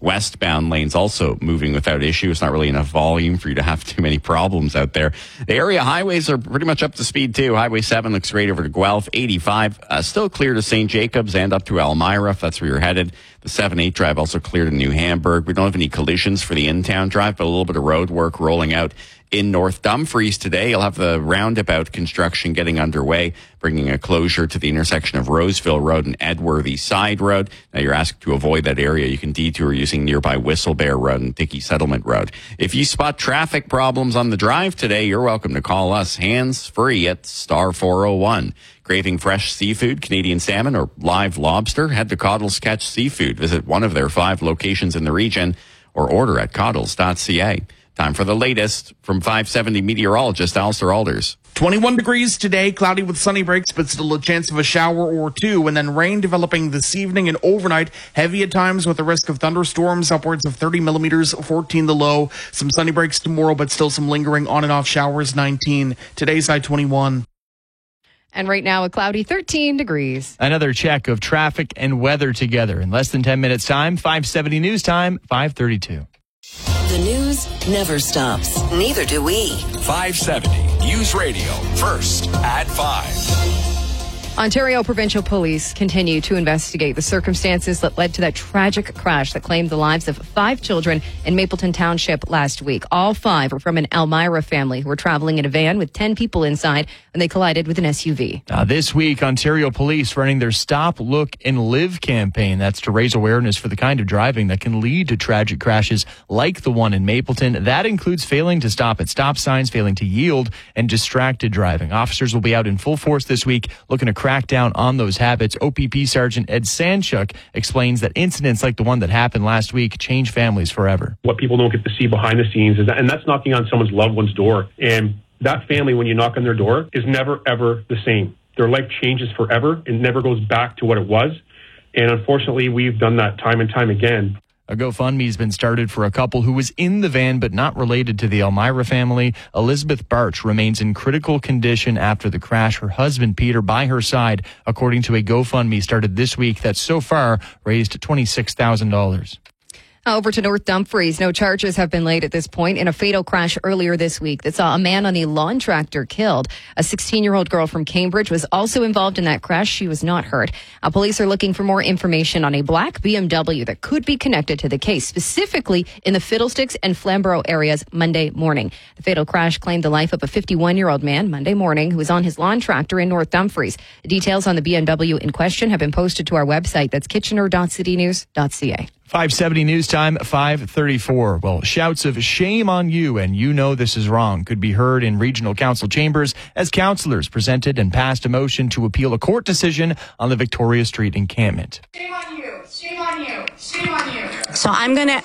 Westbound lanes also moving without issue. It's not really enough volume for you to have too many problems out there. The area highways are pretty much up to speed too. Highway 7 looks great over to Guelph. 85 still clear to St. Jacobs and up to Elmira if that's where you're headed. The 7-8 drive also clear to New Hamburg. We don't have any collisions for the in-town drive, but a little bit of road work rolling out in North Dumfries today. You'll have the roundabout construction getting underway, bringing a closure to the intersection of Roseville Road and Edworthy Side Road. Now you're asked to avoid that area. You can detour using nearby Whistlebear Road and Dickey Settlement Road. If you spot traffic problems on the drive today, you're welcome to call us hands-free at star 401. Craving fresh seafood, Canadian salmon, or live lobster? Head to Coddles Catch Seafood. Visit one of their 5 locations in the region or order at coddles.ca. Time for the latest from 570 meteorologist Alistair Alders. 21 degrees today, cloudy with sunny breaks, but still a chance of a shower or two, and then rain developing this evening and overnight. Heavy at times with the risk of thunderstorms, upwards of 30 millimeters, 14 the low. Some sunny breaks tomorrow, but still some lingering on and off showers, 19. Today's high 21. And right now, a cloudy 13 degrees. Another check of traffic and weather together in less than 10 minutes time. 570 news time, 532. The news never stops. Neither do we. 570 News Radio. First at 5. Ontario Provincial Police continue to investigate the circumstances that led to that tragic crash that claimed the lives of 5 children in Mapleton Township last week. All 5 were from an Elmira family who were traveling in a van with 10 people inside when they collided with an SUV. This week, Ontario Police running their Stop, Look, and Live campaign. That's to raise awareness for the kind of driving that can lead to tragic crashes like the one in Mapleton. That includes failing to stop at stop signs, failing to yield, and distracted driving. Officers will be out in full force this week looking to crack down on those habits. OPP Sergeant Ed Sanchuk explains that incidents like the one that happened last week change families forever. What people don't get to see behind the scenes is that, and that's knocking on someone's loved one's door. And that family, when you knock on their door, is never, ever the same. Their life changes forever. It never goes back to what it was. And unfortunately, we've done that time and time again. A GoFundMe has been started for a couple who was in the van but not related to the Elmira family. Elizabeth Barch remains in critical condition after the crash. Her husband, Peter, by her side, according to a GoFundMe started this week that so far raised $26,000. Over to North Dumfries. No charges have been laid at this point in a fatal crash earlier this week that saw a man on a lawn tractor killed. A 16-year-old girl from Cambridge was also involved in that crash. She was not hurt. Police are looking for more information on a black BMW that could be connected to the case, specifically in the Fiddlesticks and Flamborough areas Monday morning. The fatal crash claimed the life of a 51-year-old man Monday morning who was on his lawn tractor in North Dumfries. The details on the BMW in question have been posted to our website. That's kitchener.citynews.ca. 570 news time, 534. Well, shouts of shame on you and you know this is wrong could be heard in regional council chambers as councillors presented and passed a motion to appeal a court decision on the Victoria Street encampment. Shame on you. Shame on you. Shame on you. So I'm going to...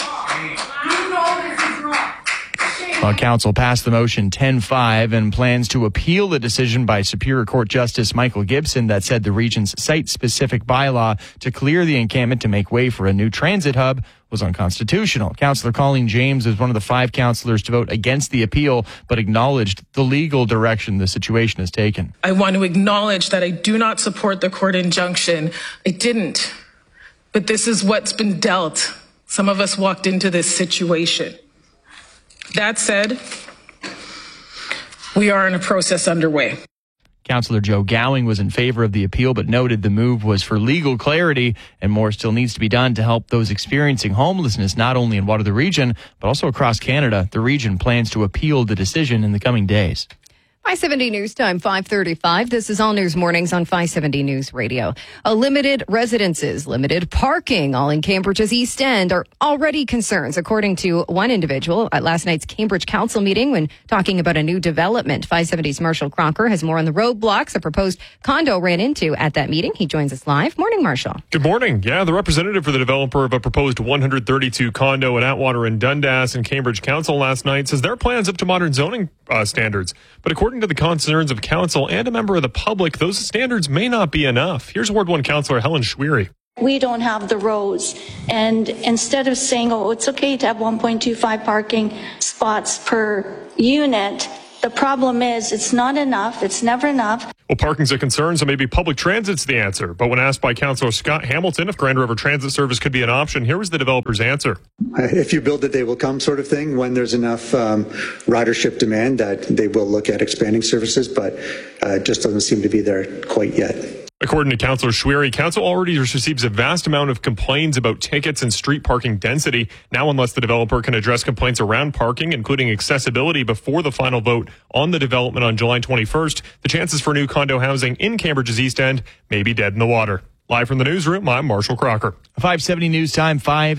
You know this is wrong. Council passed the motion 10-5 and plans to appeal the decision by Superior Court Justice Michael Gibson that said the region's site-specific bylaw to clear the encampment to make way for a new transit hub was unconstitutional. Councillor Colleen James is one of the 5 councillors to vote against the appeal, but acknowledged the legal direction the situation has taken. I want to acknowledge that I do not support the court injunction. I didn't. But this is what's been dealt. Some of us walked into this situation. That said, we are in a process underway. Councillor Joe Gowing was in favor of the appeal, but noted the move was for legal clarity and more still needs to be done to help those experiencing homelessness, not only in Waterloo region, but also across Canada. The region plans to appeal the decision in the coming days. 570 News Time, 5:35. This is All News Mornings on 570 News Radio. Limited residences, limited parking, all in Cambridge's East End are already concerns, according to one individual at last night's Cambridge Council meeting when talking about a new development. 570's Marshall Crocker has more on the roadblocks a proposed condo ran into at that meeting. He joins us live. Morning, Marshall. Good morning. Yeah, the representative for the developer of a proposed 132 condo in Atwater and Dundas in Cambridge Council last night says their plan's up to modern zoning standards. But according to the concerns of council and a member of the public, those standards may not be enough. Here's Ward 1 Councillor Helen Schwery. We don't have the roads. And instead of saying, oh, it's okay to have 1.25 parking spots per unit, the problem is it's not enough. It's never enough. Well, parking's a concern, so maybe public transit's the answer. But when asked by Councillor Scott Hamilton if Grand River Transit Service could be an option, here was the developer's answer. If you build it, they will come sort of thing. When there's enough ridership demand, that they will look at expanding services, but it just doesn't seem to be there quite yet. According to Councillor Schwery, Council already receives a vast amount of complaints about tickets and street parking density. Now, unless the developer can address complaints around parking, including accessibility, before the final vote on the development on July 21st, the chances for new condo housing in Cambridge's East End may be dead in the water. Live from the newsroom, I'm Marshall Crocker. 570 News Time,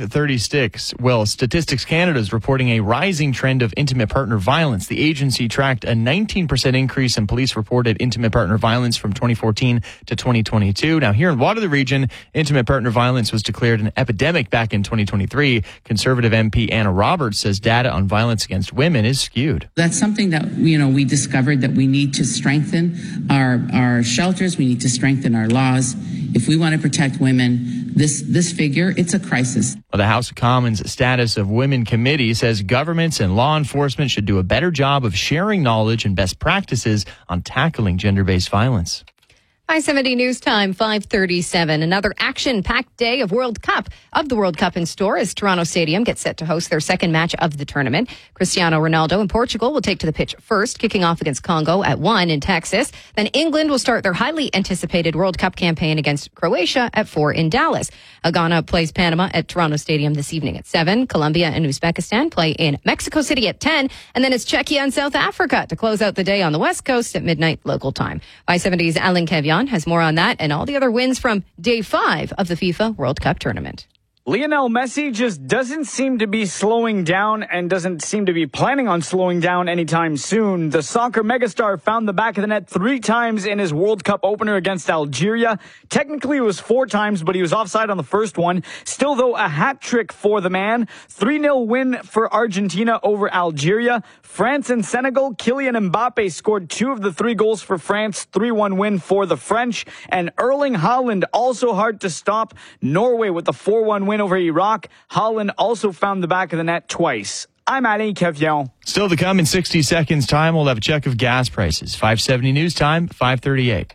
5:36. Well, Statistics Canada is reporting a rising trend of intimate partner violence. The agency tracked a 19% increase in police-reported intimate partner violence from 2014 to 2022. Now, here in Waterloo Region, intimate partner violence was declared an epidemic back in 2023. Conservative MP Anna Roberts says data on violence against women is skewed. That's something that, we discovered that we need to strengthen our shelters. We need to strengthen our laws. If we want to protect women, this figure, it's a crisis. Well, the House of Commons Status of Women Committee says governments and law enforcement should do a better job of sharing knowledge and best practices on tackling gender-based violence. 570 News Time, 5:37. Another action-packed day of the World Cup in store as Toronto Stadium gets set to host their second match of the tournament. Cristiano Ronaldo and Portugal will take to the pitch first, kicking off against Congo at 1 in Texas. Then England will start their highly anticipated World Cup campaign against Croatia at 4 in Dallas. Ghana plays Panama at Toronto Stadium this evening at 7. Colombia and Uzbekistan play in Mexico City at 10. And then it's Czechia and South Africa to close out the day on the West Coast at midnight local time. 570's Alan Kevian has more on that and all the other wins from Day 5 of the FIFA World Cup tournament. Lionel Messi just doesn't seem to be slowing down and doesn't seem to be planning on slowing down anytime soon. The soccer megastar found the back of the net 3 times in his World Cup opener against Algeria. Technically, it was 4 times, but he was offside on the first one. Still, though, a hat trick for the man. 3-0 win for Argentina over Algeria. France and Senegal, Kylian Mbappe scored 2 of the 3 goals for France. 3-1 win for the French. And Erling Haaland, also hard to stop. Norway with the 4-1 win over Iraq. Haaland also found the back of the net twice. I'm Ali Kevion. Still to come in 60 seconds time, we'll have a check of gas prices. 570 News Time, 5:38.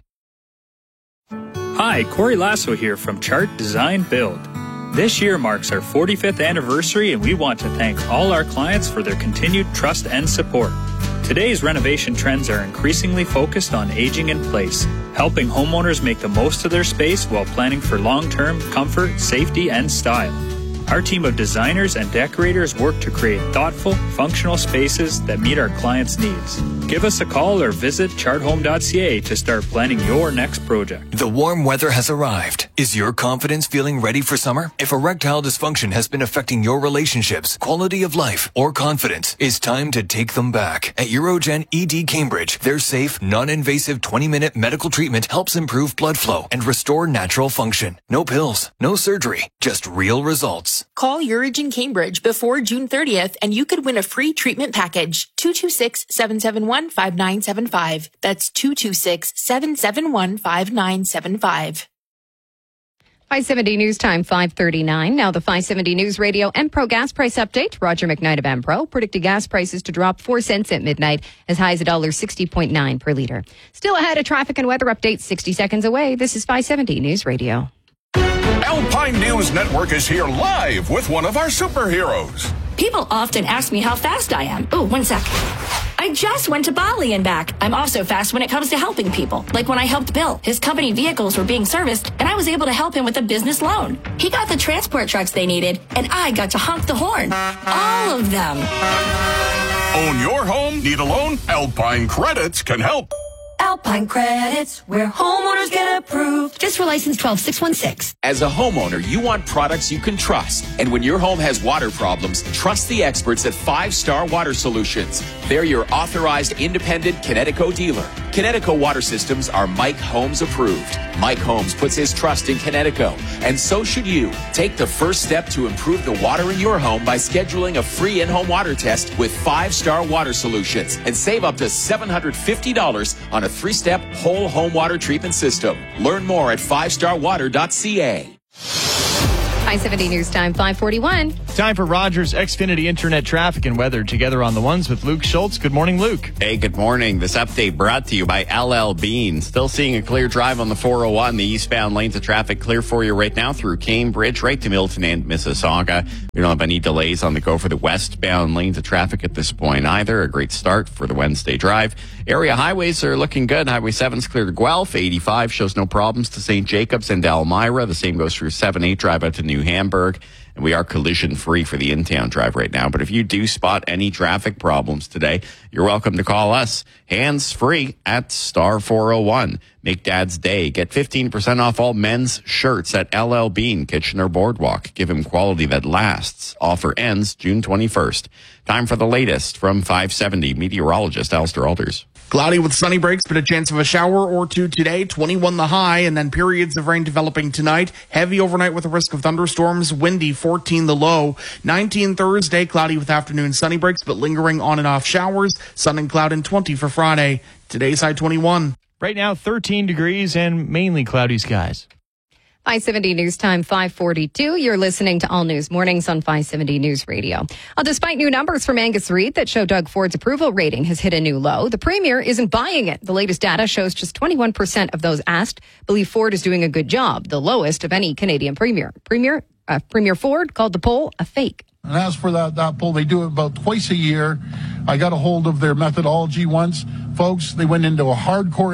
Hi, Corey Lasso here from Chart Design Build. This year marks our 45th anniversary, and we want to thank all our clients for their continued trust and support. Today's renovation trends are increasingly focused on aging in place, helping homeowners make the most of their space while planning for long-term comfort, safety, and style. Our team of designers and decorators work to create thoughtful, functional spaces that meet our clients' needs. Give us a call or visit charthome.ca to start planning your next project. The warm weather has arrived. Is your confidence feeling ready for summer? If erectile dysfunction has been affecting your relationships, quality of life, or confidence, it's time to take them back. At Urogen ED Cambridge, their safe, non-invasive 20-minute medical treatment helps improve blood flow and restore natural function. No pills, no surgery, just real results. Call Urogen Cambridge before June 30th and you could win a free treatment package. 226-771-5975. That's 226-771-5975. 570 News Time, 5:39. Now the 570 News Radio Empro gas price update. Roger McKnight of Empro predicted gas prices to drop 4 cents at midnight, as high as $1.60.9 per liter. Still ahead, a traffic and weather update 60 seconds away. This is 570 News Radio. Alpine News Network is here live with one of our superheroes. People often ask me how fast I am. Oh, 1 sec. I just went to Bali and back. I'm also fast when it comes to helping people. Like when I helped Bill. His company vehicles were being serviced, and I was able to help him with a business loan. He got the transport trucks they needed, and I got to honk the horn. All of them. Own your home? Need a loan? Alpine Credits can help. Alpine Credits, where homeowners get approved. Just for license 12616. As a homeowner, you want products you can trust. And when your home has water problems, trust the experts at 5 Star Water Solutions. They're your authorized independent Kinetico dealer. Kinetico water systems are Mike Holmes approved. Mike Holmes puts his trust in Kinetico, and so should you. Take the first step to improve the water in your home by scheduling a free in-home water test with 5 Star Water Solutions and save up to $750 on a 3-step whole home water treatment system. Learn more at 5starwater.ca. I-70 News Time, 541. Time for Rogers Xfinity Internet traffic and weather together on the ones with Luke Schultz. Good morning, Luke. Hey, good morning. This update brought to you by LL Bean. Still seeing a clear drive on the 401. The eastbound lanes of traffic clear for you right now through Cambridge, right to Milton and Mississauga. We don't have any delays on the go for the westbound lanes of traffic at this point either. A great start for the Wednesday drive. Area highways are looking good. Highway 7's clear to Guelph. 85 shows no problems to St. Jacobs and Elmira. The same goes through 7-8 drive out to New Hamburg. And we are collision free for the in-town drive right now. But if you do spot any traffic problems today, you're welcome to call us hands free at star 401. Make Dad's day. Get 15% off all men's shirts at LL Bean, Kitchener Boardwalk. Give him quality that lasts. Offer ends June 21st. Time for the latest from 570 meteorologist Alistair Alders. Cloudy with sunny breaks, but a chance of a shower or two today. 21 the high, and then periods of rain developing tonight. Heavy overnight with a risk of thunderstorms. Windy, 14 the low. 19 Thursday, cloudy with afternoon sunny breaks, but lingering on and off showers. Sun and cloud and 20 for Friday. Today's high 21. Right now, 13 degrees and mainly cloudy skies. 570 News Time, 542. You're listening to All News Mornings on 570 News Radio. Despite new numbers from Angus Reid that show Doug Ford's approval rating has hit a new low, the Premier isn't buying it. The latest data shows just 21% of those asked believe Ford is doing a good job, the lowest of any Canadian Premier. Premier Ford called the poll a fake. And as for that poll, they do it about twice a year. I got a hold of their methodology once. Folks, they went into a hardcore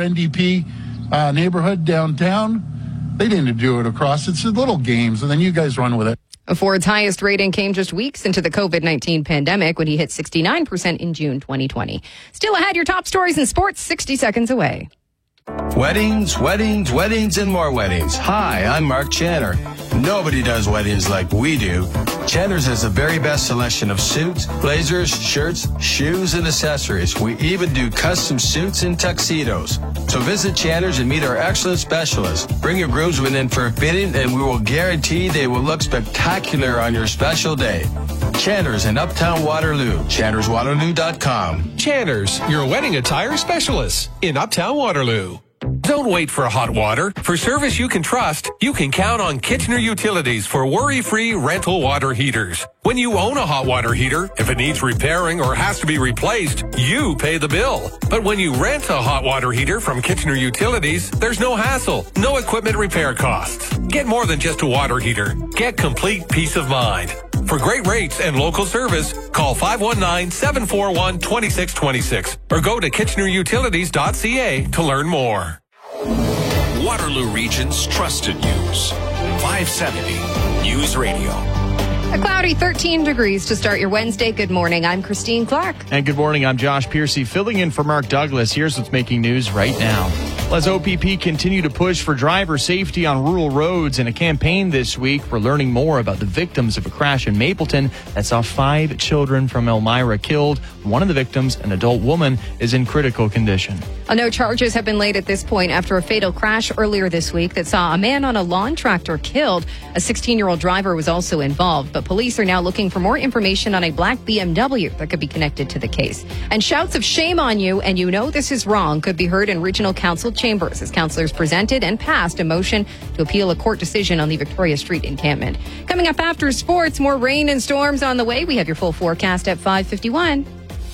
NDP neighborhood downtown. They didn't do it across. It's little games, and then you guys run with it. Ford's highest rating came just weeks into the COVID-19 pandemic when he hit 69% in June 2020. Still ahead, your top stories in sports, 60 seconds away. Weddings, weddings, weddings, and more weddings. Hi, I'm Mark Channer. Nobody does weddings like we do. Channer's has the very best selection of suits, blazers, shirts, shoes, and accessories. We even do custom suits and tuxedos. So visit Channer's and meet our excellent specialists. Bring your groomsmen in for a fitting, and we will guarantee they will look spectacular on your special day. Channer's in Uptown Waterloo. ChannersWaterloo.com. Channer's, your wedding attire specialist in Uptown Waterloo. Don't wait for hot water. For service you can trust, you can count on Kitchener Utilities for worry-free rental water heaters. When you own a hot water heater, if it needs repairing or has to be replaced, you pay the bill. But when you rent a hot water heater from Kitchener Utilities, there's no hassle, no equipment repair costs. Get more than just a water heater. Get complete peace of mind. For great rates and local service, call 519-741-2626 or go to kitchenerutilities.ca to learn more. Waterloo Region's trusted news. 570 News Radio. A cloudy 13 degrees to start your Wednesday. Good morning. I'm Christine Clark. And good morning. I'm Josh Piercy, filling in for Mark Douglas. Here's what's making news right now. As OPP continue to push for driver safety on rural roads in a campaign this week, we're learning more about the victims of a crash in Mapleton that saw 5 children from Elmira killed. One of the victims, an adult woman, is in critical condition. No charges have been laid at this point after a fatal crash earlier this week that saw a man on a lawn tractor killed. A 16-year-old driver was also involved, but police are now looking for more information on a black BMW that could be connected to the case. And shouts of shame on you and you know this is wrong could be heard in regional council chambers as councillors presented and passed a motion to appeal a court decision on the Victoria Street encampment. Coming up after sports, more rain and storms on the way. We have your full forecast at 5:51.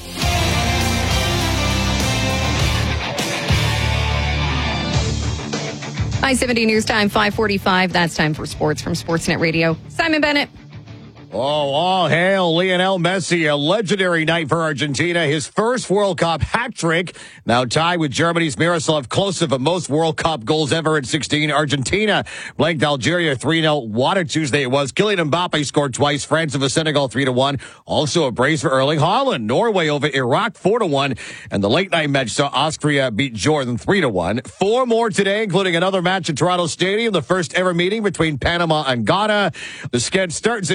I-70 News Time, 5:45. That's time for sports from Sportsnet Radio. Simon Bennett. Oh, all hail Lionel Messi, a legendary night for Argentina. His first World Cup hat trick, now tied with Germany's Miroslav Klose for most World Cup goals ever at 16. Argentina blanked Algeria 3-0. What a Tuesday it was. Kylian Mbappe scored twice. France over Senegal 3-1. Also a brace for Erling Haaland. Norway over Iraq 4-1. And the late night match saw Austria beat Jordan 3-1. 4 more today, including another match at Toronto Stadium, the first ever meeting between Panama and Ghana. The sketch starts in Houston.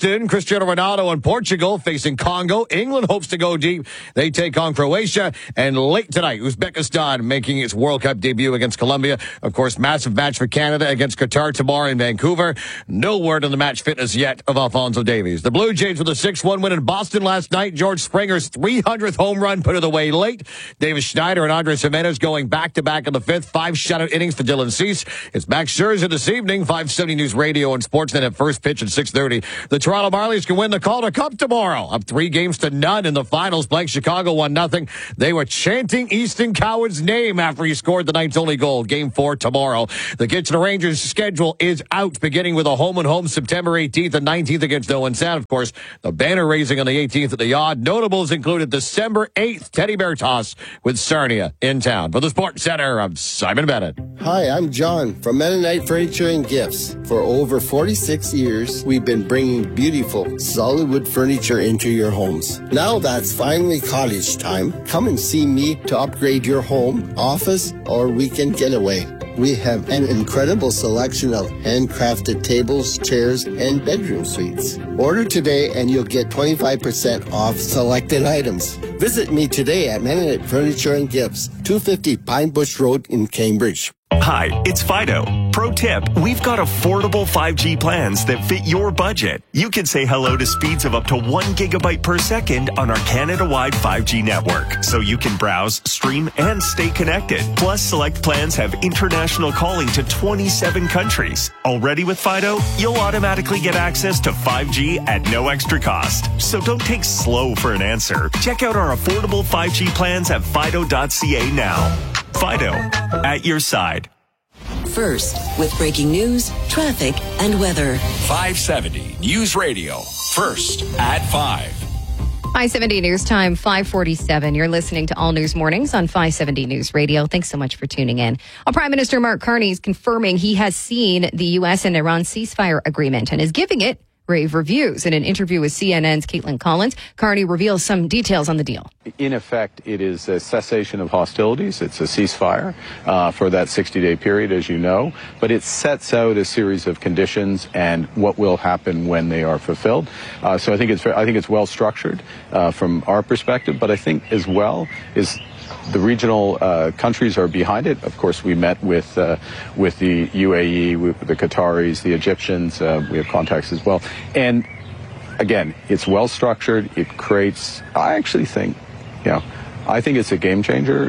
Houston, Cristiano Ronaldo and Portugal facing Congo. England hopes to go deep. They take on Croatia. And late tonight, Uzbekistan making its World Cup debut against Colombia. Of course, massive match for Canada against Qatar tomorrow in Vancouver. No word on the match fitness yet of Alphonso Davies. The Blue Jays with a 6-1 win in Boston last night. George Springer's 300th home run put it away late. Davis Schneider and Andres Jimenez going back-to-back in the fifth. 5 shutout innings for Dylan Cease. It's Max Scherzer this evening. 570 News Radio and Sportsnet at first pitch at 6:30. The Toronto Marlies can win the Calder Cup tomorrow. Up 3-0 in the finals. Playing Chicago 1-0. They were chanting Easton Cowan's name after he scored the night's only goal. Game 4 tomorrow. The Kitchener Rangers schedule is out, beginning with a home-and-home September 18th and 19th against Owen Sound. Of course, the banner raising on the 18th at the Yard. Notables included December 8th Teddy Bear Toss with Sarnia in town. For the Sports Center, I'm Simon Bennett. Hi, I'm John from Mennonite Furniture and Gifts. For over 46 years, we've been bringing beautiful, solid wood furniture into your homes. Now that's finally cottage time. Come and see me to upgrade your home, office, or weekend getaway. We have an incredible selection of handcrafted tables, chairs, and bedroom suites. Order today and you'll get 25% off selected items. Visit me today at Mennonite Furniture and Gifts, 250 Pine Bush Road in Cambridge. Hi, it's Fido. Pro tip, we've got affordable 5G plans that fit your budget. You can say hello to speeds of up to 1 gigabyte per second on our Canada-wide 5G network, so you can browse, stream, and stay connected. Plus, select plans have international calling to 27 countries. Already with Fido, you'll automatically get access to 5G at no extra cost. So don't take slow for an answer. Check out our affordable 5G plans at fido.ca now. Fido, at your side. First, with breaking news, traffic, and weather. 570 News Radio. First at 5. 570 News Time, 5:47. You're listening to All News Mornings on 570 News Radio. Thanks so much for tuning in. Prime Minister Mark Carney is confirming he has seen the U.S. and Iran ceasefire agreement and is giving it rave reviews. In an interview with CNN's Caitlin Collins, Carney reveals some details on the deal. In effect, it is a cessation of hostilities. It's a ceasefire for that 60-day period, as you know. But it sets out a series of conditions and what will happen when they are fulfilled. So I think it's well structured from our perspective. But I think as well is the regional countries are behind it. Of course, we met with the UAE, with the Qataris, the Egyptians. We have contacts as well. And again, it's well structured. It creates, I actually think, I think it's a game changer.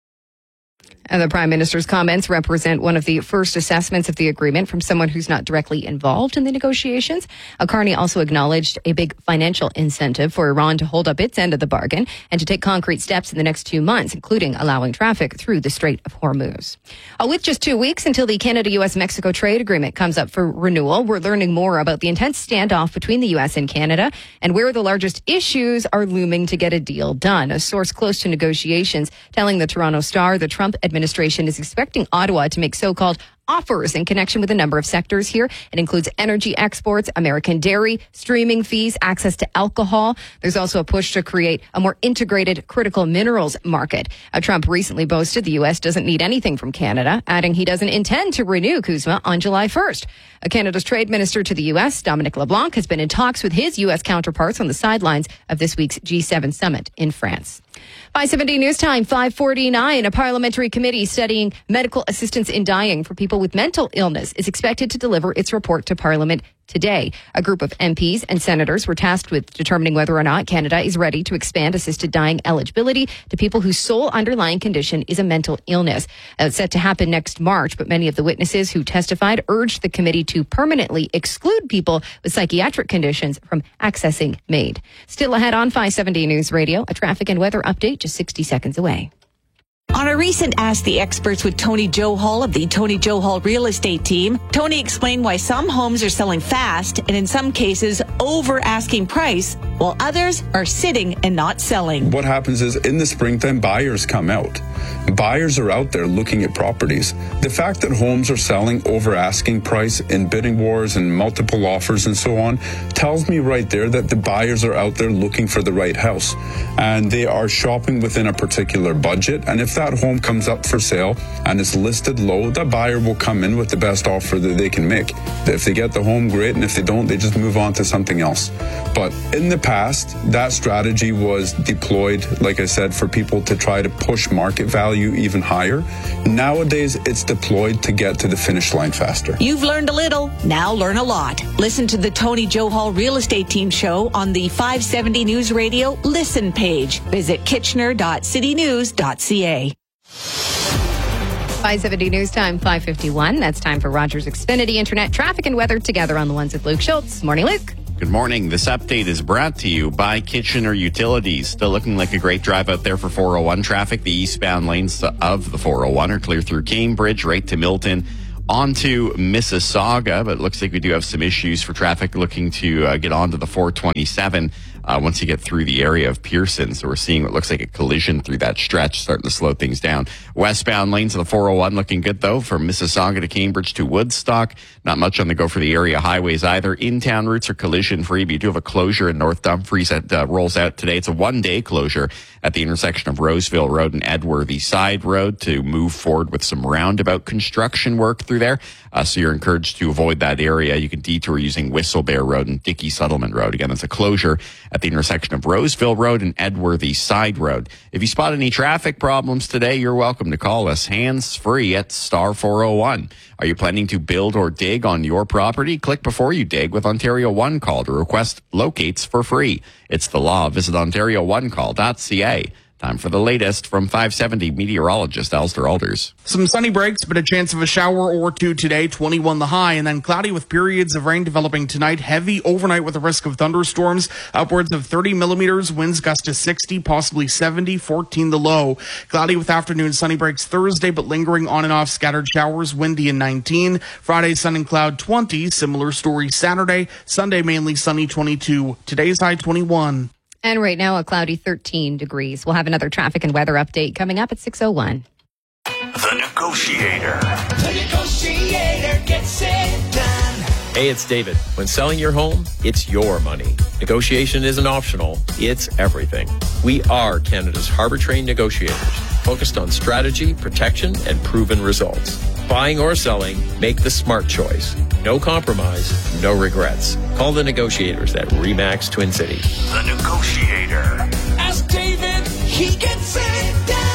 And the Prime Minister's comments represent one of the first assessments of the agreement from someone who's not directly involved in the negotiations. Carney also acknowledged a big financial incentive for Iran to hold up its end of the bargain and to take concrete steps in the next 2 months, including allowing traffic through the Strait of Hormuz. With just 2 weeks until the Canada-U.S.-Mexico trade agreement comes up for renewal, we're learning more about the intense standoff between the U.S. and Canada and where the largest issues are looming to get a deal done. A source close to negotiations telling the Toronto Star the Trump administration is expecting Ottawa to make so-called offers in connection with a number of sectors here. It includes energy exports, American dairy, streaming fees, access to alcohol. There's also a push to create a more integrated critical minerals market. Trump recently boasted the U.S. doesn't need anything from Canada, adding he doesn't intend to renew CUSMA on July 1st. Canada's trade minister to the U.S., Dominic LeBlanc, has been in talks with his U.S. counterparts on the sidelines of this week's G7 summit in France. 570 News Time, 5:49. A parliamentary committee studying medical assistance in dying for people with mental illness is expected to deliver its report to Parliament today. A group of MPs and senators were tasked with determining whether or not Canada is ready to expand assisted dying eligibility to people whose sole underlying condition is a mental illness. It's set to happen next March, but many of the witnesses who testified urged the committee to permanently exclude people with psychiatric conditions from accessing MAID. Still ahead on 570 News Radio, a traffic and weather update just 60 seconds away. On a recent Ask the Experts with Tony Johal of the Tony Johal Real Estate Team, Tony explained why some homes are selling fast and in some cases over asking price, while others are sitting and not selling. What happens is in the springtime, buyers come out. Buyers are out there looking at properties. The fact that homes are selling over asking price in bidding wars and multiple offers and so on tells me right there that the buyers are out there looking for the right house and they are shopping within a particular budget. And if that that home comes up for sale and it's listed low, the buyer will come in with the best offer that they can make. If they get the home, great, and if they don't, they just move on to something else. But in the past, that strategy was deployed, like I said, for people to try to push market value even higher. Nowadays, it's deployed to get to the finish line faster. You've learned a little, now learn a lot. Listen to the Tony Joe Hall Real Estate Team show on the 570 News Radio Listen page. Visit kitchener.citynews.ca. 570 News Time, 5:51. That's time for Rogers Xfinity Internet traffic and weather together on the ones with Luke Schultz. Morning, Luke. Good morning. This update is brought to you by Kitchener Utilities. Still looking like a great drive out there for 401 traffic. The eastbound lanes of the 401 are clear through Cambridge, right to Milton, onto Mississauga. But it looks like we do have some issues for traffic looking to get onto the 427 once you get through the area of Pearson. So we're seeing what looks like a collision through that stretch, starting to slow things down. Westbound lanes of the 401 looking good, though, from Mississauga to Cambridge to Woodstock. Not much on the go for the area highways either. In-town routes are collision-free, but you do have a closure in North Dumfries that rolls out today. It's a one-day closure at the intersection of Roseville Road and Edworthy Side Road to move forward with some roundabout construction work through there. So you're encouraged to avoid that area. You can detour using Whistlebear Road and Dickey Settlement Road. Again, it's a closure at the intersection of Roseville Road and Edworthy Side Road. If you spot any traffic problems today, you're welcome to call us hands-free at star 401. Are you planning to build or dig on your property? Click before you dig with Ontario One Call to request locates for free. It's the law. Visit OntarioOneCall.ca. Time for the latest from 570 meteorologist Alistair Alders. Some sunny breaks, but a chance of a shower or two today, 21 the high, and then cloudy with periods of rain developing tonight. Heavy overnight with a risk of thunderstorms, upwards of 30 millimeters, winds gust to 60, possibly 70, 14 the low. Cloudy with afternoon sunny breaks Thursday, but lingering on and off scattered showers, windy and 19. Friday, sun and cloud 20, similar story Saturday. Sunday, mainly sunny 22. Today's high 21. And right now, a cloudy 13 degrees. We'll have another traffic and weather update coming up at 6:01. The Negotiator. The Negotiator gets it done. Hey, it's David. When selling your home, it's your money. Negotiation isn't optional, it's everything. We are Canada's harbor-trained negotiators, focused on strategy, protection, and proven results. Buying or selling, make the smart choice. No compromise, no regrets. Call the negotiators at RE/MAX Twin City. The Negotiator. Ask David, he gets it done.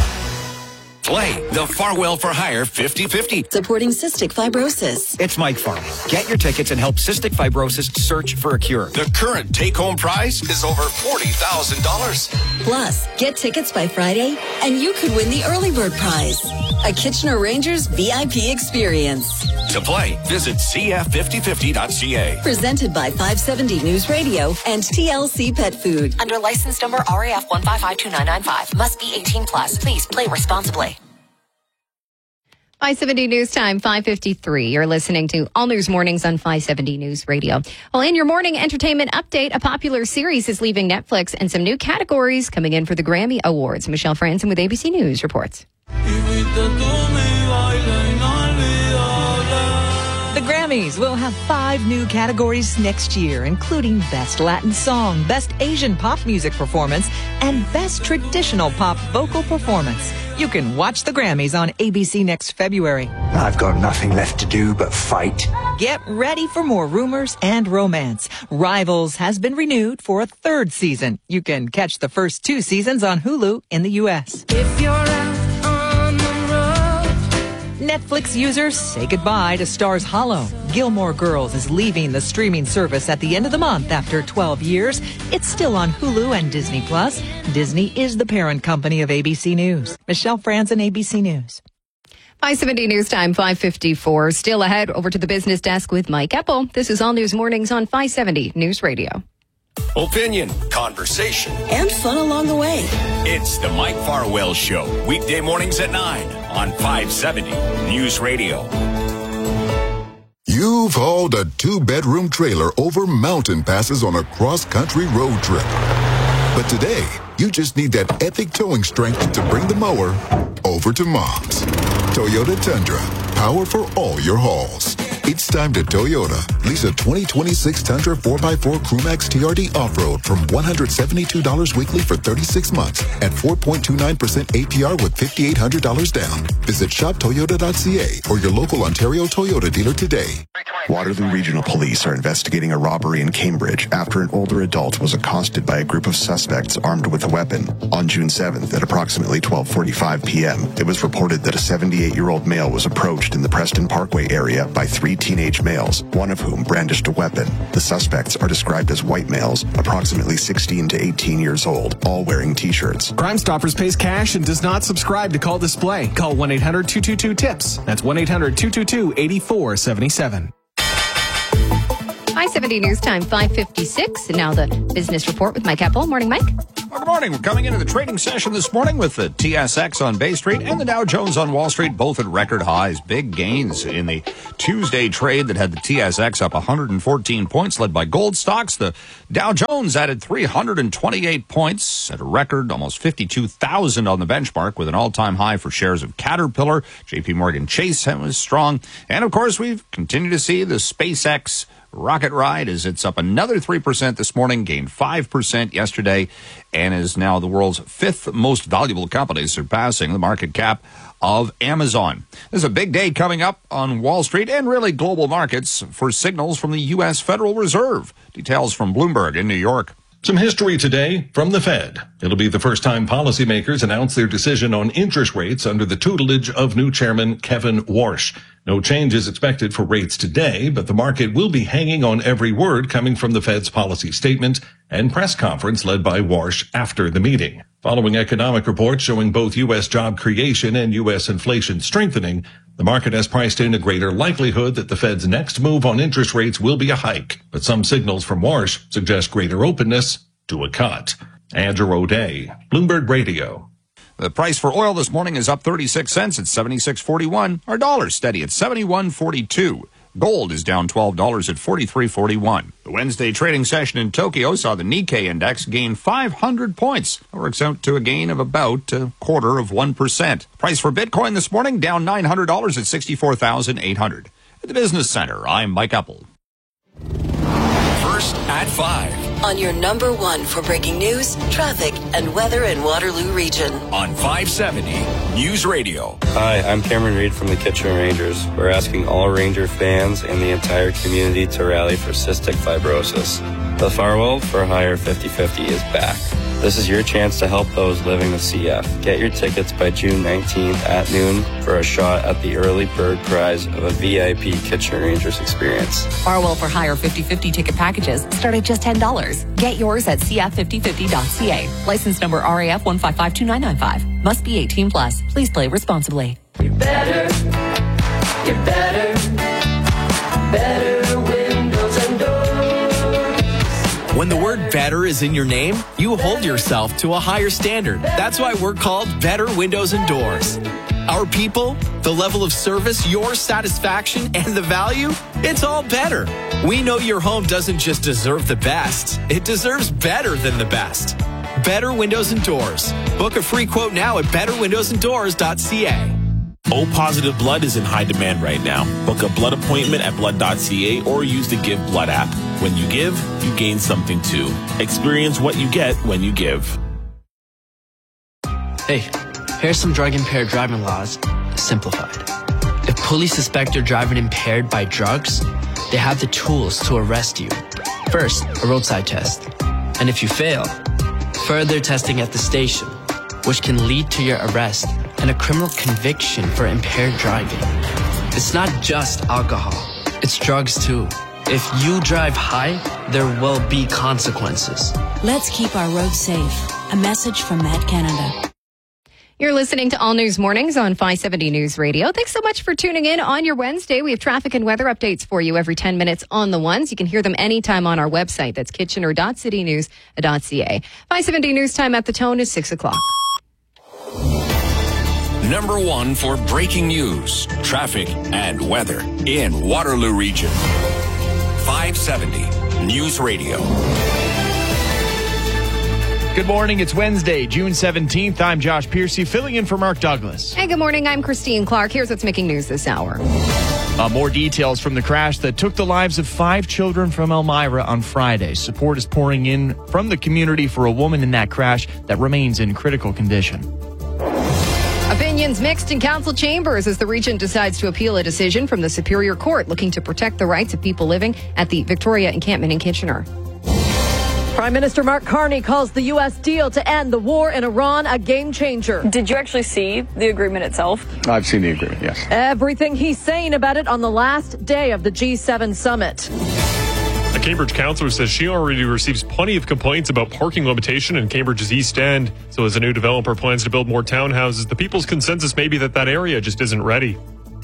Play the Farwell for Hire 50-50. Supporting cystic fibrosis. It's Mike Farwell. Get your tickets and help cystic fibrosis search for a cure. The current take-home prize is over $40,000. Plus, get tickets by Friday, and you could win the early bird prize. A Kitchener Rangers VIP experience. To play, visit cf5050.ca. Presented by 570 News Radio and TLC Pet Food. Under license number RAF 1552995. Must be 18 plus. Please play responsibly. 570 News Time, 5:53. You're listening to All News Mornings on 570 News Radio. Well, in your morning entertainment update, a popular series is leaving Netflix and some new categories coming in for the Grammy Awards. Michelle Franson with ABC News reports. The Grammys will have 5 new categories next year, including Best Latin Song, Best Asian Pop Music Performance, and Best Traditional Pop Vocal Performance. You can watch the Grammys on ABC next February. I've got nothing left to do but fight. Get ready for more rumors and romance. Rivals has been renewed for a 3rd season. You can catch the first 2 seasons on Hulu in the U.S. If you're out on the road. Netflix users say goodbye to Stars Hollow. Gilmore Girls is leaving the streaming service at the end of the month after 12 years. It's still on Hulu and Disney+. Disney is the parent company of ABC News. Michelle Franson, ABC News. 570 News Time, 5:54. Still ahead, over to the business desk with Mike Eppel. This is All News Mornings on 570 News Radio. Opinion, conversation, and fun along the way. It's the Mike Farwell Show, weekday mornings at 9 on 570 News Radio. You've hauled a 2-bedroom trailer over mountain passes on a cross-country road trip. But today, you just need that epic towing strength to bring the mower over to Mom's. Toyota Tundra, power for all your hauls. It's time to Toyota. Lease a 2026 Tundra 4x4 Crewmax TRD off-road from $172 weekly for 36 months at 4.29% APR with $5,800 down. Visit shoptoyota.ca or your local Ontario Toyota dealer today. Waterloo Regional Police are investigating a robbery in Cambridge after an older adult was accosted by a group of suspects armed with a weapon. On June 7th at approximately 12:45 p.m., it was reported that a 78-year-old male was approached in the Preston Parkway area by 3 teenage males, one of whom brandished a weapon. The suspects are described as white males, approximately 16 to 18 years old, all wearing T-shirts. Crime Stoppers pays cash and does not subscribe to Call Display. Call 1-800-222-TIPS. That's 1-800-222-8477. 570 News Time, 5:56. And now the business report with Mike Apple. Morning, Mike. Well, good morning. We're coming into the trading session this morning with the TSX on Bay Street and the Dow Jones on Wall Street, both at record highs. Big gains in the Tuesday trade that had the TSX up 114 points, led by gold stocks. The Dow Jones added 328 points at a record, almost 52,000 on the benchmark, with an all-time high for shares of Caterpillar. JP Morgan Chase was strong. And, of course, we've continued to see the SpaceX rocket ride as it's up another 3% this morning, gained 5% yesterday, and is now the world's 5th most valuable company, surpassing the market cap of Amazon. There's a big day coming up on Wall Street and really global markets for signals from the U.S. Federal Reserve. Details from Bloomberg in New York. Some history today from the Fed. It'll be the first time policymakers announce their decision on interest rates under the tutelage of new chairman Kevin Warsh. No change is expected for rates today, but the market will be hanging on every word coming from the Fed's policy statement and press conference led by Warsh after the meeting. Following economic reports showing both U.S. job creation and U.S. inflation strengthening, the market has priced in a greater likelihood that the Fed's next move on interest rates will be a hike, but some signals from Warsh suggest greater openness to a cut. Andrew O'Day, Bloomberg Radio. The price for oil this morning is up 36 cents at $76.41. Our dollar steady at $71.42. Gold is down $12 at $43.41. The Wednesday trading session in Tokyo saw the Nikkei index gain 500 points. That works out to a gain of about 0.25%. Price for Bitcoin this morning down $900 at $64,800. At the Business Center, I'm Mike Apple. First at 5. On your number one for breaking news, traffic, and weather in Waterloo Region. On 570 News Radio. Hi, I'm Cameron Reed from the Kitchener Rangers. We're asking all Ranger fans and the entire community to rally for cystic fibrosis. The Farwell for Hire 50/50 is back. This is your chance to help those living with CF. Get your tickets by June 19th at noon for a shot at the early bird prize of a VIP Kitchener Rangers experience. Farwell for Hire 50/50 ticket packages start at just $10. Get yours at cf5050.ca. License number RAF 1552995. Must be 18 plus. Please play responsibly. You're better. You're better. Better windows and doors. When the word better is in your name, you hold yourself to a higher standard. That's why we're called Better Windows and Doors. Our people, the level of service, your satisfaction, and the value, it's all better. We know your home doesn't just deserve the best, it deserves better than the best. Better Windows and Doors. Book a free quote now at betterwindowsanddoors.ca. O-positive blood is in high demand right now. Book a blood appointment at blood.ca or use the Give Blood app. When you give, you gain something too. Experience what you get when you give. Hey, here's some drug-impaired driving laws, simplified. If police suspect you're driving impaired by drugs, they have the tools to arrest you. First, a roadside test. And if you fail, further testing at the station, which can lead to your arrest and a criminal conviction for impaired driving. It's not just alcohol, it's drugs too. If you drive high, there will be consequences. Let's keep our roads safe. A message from Met Canada. You're listening to All News Mornings on 570 News Radio. Thanks so much for tuning in on your Wednesday. We have traffic and weather updates for you every 10 minutes on the ones. You can hear them anytime on our website. That's kitchener.citynews.ca. 570 News Time at the tone is 6 o'clock. Number one for breaking news, traffic, and weather in Waterloo Region. 570 News Radio. Good morning. It's Wednesday, June 17th. I'm Josh Piercy, filling in for Mark Douglas. Hey, good morning. I'm Christine Clark. Here's what's making news this hour. More details from the crash that took the lives of 5 children from Elmira on Friday. Support is pouring in from the community for a woman in that crash that remains in critical condition. Opinions mixed in council chambers as the region decides to appeal a decision from the Superior Court looking to protect the rights of people living at the Victoria encampment in Kitchener. Prime Minister Mark Carney calls the U.S. deal to end the war in Iran a game changer. Did you actually see the agreement itself? I've seen the agreement, yes. Everything he's saying about it on the last day of the G7 summit. A Cambridge councillor says she already receives plenty of complaints about parking limitation in Cambridge's East End. So as a new developer plans to build more townhouses, the people's consensus may be that area just isn't ready.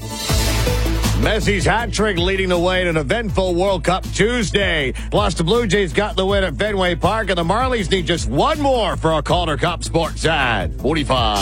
Messi's hat trick leading the way in an eventful World Cup Tuesday. Plus, the Blue Jays got the win at Fenway Park, and the Marlies need just one more for a Calder Cup Sports ad. 45.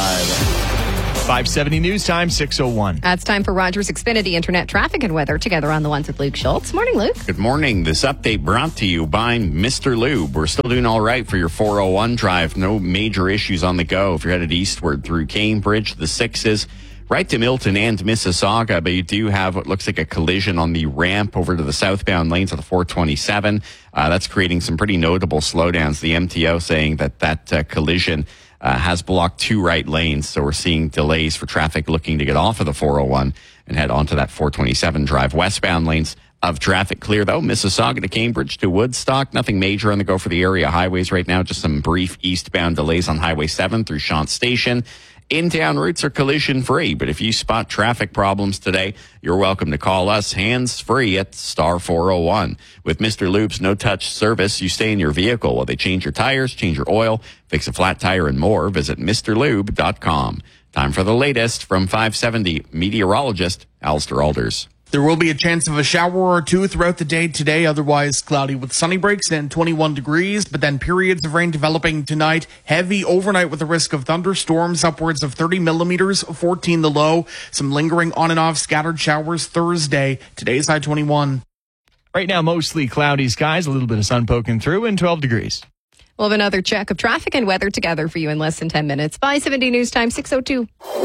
570 News Time, 6:01. It's time for Rogers Xfinity Internet traffic and weather together on the ones with Luke Schultz. Morning, Luke. Good morning. This update brought to you by Mr. Lube. We're still doing all right for your 401 drive. No major issues on the go. If you're headed eastward through Cambridge, the 6s, right to Milton and Mississauga, but you do have what looks like a collision on the ramp over to the southbound lanes of the 427. That's creating some pretty notable slowdowns. The MTO saying that collision has blocked 2 right lanes, so we're seeing delays for traffic looking to get off of the 401 and head onto that 427 drive. Westbound lanes of traffic clear, though. Mississauga to Cambridge to Woodstock. Nothing major on the go for the area highways right now. Just some brief eastbound delays on Highway 7 through Shant Station. In-town routes are collision-free, but if you spot traffic problems today, you're welcome to call us hands-free at star 401. With Mr. Lube's no-touch service, you stay in your vehicle while they change your tires, change your oil, fix a flat tire, and more. Visit MrLube.com. Time for the latest from 570 meteorologist Alistair Alders. There will be a chance of a shower or two throughout the day today, otherwise cloudy with sunny breaks and 21 degrees, but then periods of rain developing tonight. Heavy overnight with a risk of thunderstorms, upwards of 30 millimeters, 14 the low. Some lingering on and off scattered showers Thursday. Today's high 21. Right now, mostly cloudy skies, a little bit of sun poking through, and 12 degrees. We'll have another check of traffic and weather together for you in less than 10 minutes. 570 News Time, 6:02.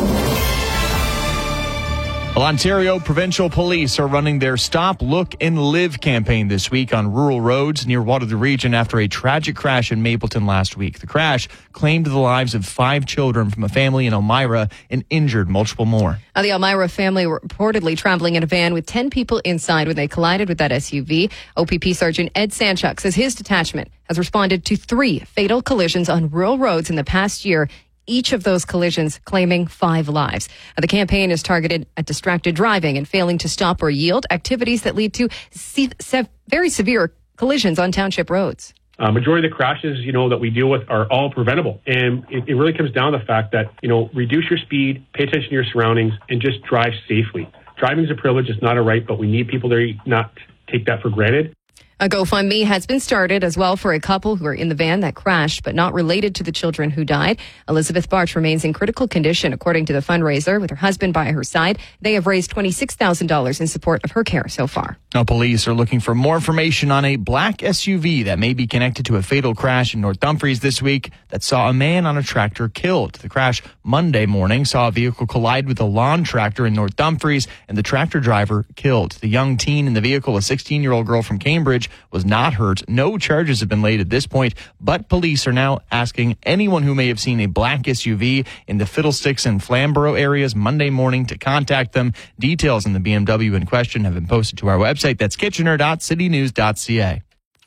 Well, Ontario Provincial Police are running their Stop, Look, and Live campaign this week on rural roads near Waterloo Region after a tragic crash in Mapleton last week. The crash claimed the lives of 5 children from a family in Elmira and injured multiple more. The Elmira family were reportedly traveling in a van with 10 people inside when they collided with that SUV. OPP Sergeant Ed Sanchuk says his detachment has responded to 3 fatal collisions on rural roads in the past year, each of those collisions claiming 5 lives. The campaign is targeted at distracted driving and failing to stop or yield, activities that lead to very severe collisions on township roads. Majority of the crashes, that we deal with are all preventable. And it really comes down to the fact that, reduce your speed, pay attention to your surroundings, and just drive safely. Driving is a privilege. It's not a right, but we need people to not take that for granted. A GoFundMe has been started as well for a couple who are in the van that crashed, but not related to the children who died. Elizabeth Barch remains in critical condition, according to the fundraiser. With her husband by her side, they have raised $26,000 in support of her care so far. Now, police are looking for more information on a black SUV that may be connected to a fatal crash in North Dumfries this week that saw a man on a tractor killed. The crash Monday morning saw a vehicle collide with a lawn tractor in North Dumfries, and the tractor driver killed. The young teen in the vehicle, a 16-year-old girl from Cambridge, was not hurt. No charges have been laid at this point, but police are now asking anyone who may have seen a black SUV in the Fiddlesticks and Flamborough areas Monday morning to contact them. Details on the BMW in question have been posted to our website. That's kitchener.citynews.ca.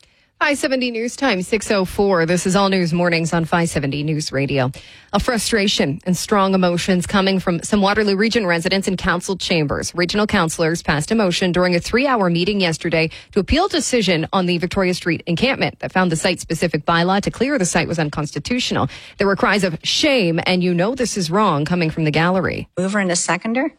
570 News Time, 6:04. This is All News Mornings on 570 News Radio. A frustration and strong emotions coming from some Waterloo Region residents in council chambers. Regional councillors passed a motion during a 3-hour meeting yesterday to appeal a decision on the Victoria Street encampment that found the site-specific bylaw to clear the site was unconstitutional. There were cries of shame and this is wrong coming from the gallery. Mover and a seconder.